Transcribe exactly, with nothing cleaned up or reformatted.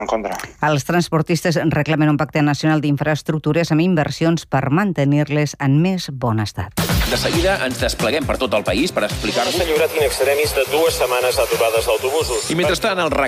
En contra. Els transportistes reclamen un pacte nacional d'infraestructures amb inversions per mantenir-les en més bon estat. De seguida ens despleguem per tot el país per explicar-vos... S'ha lliurat in extremis de dues setmanes d'aturades d'autobusos. I mentrestant, el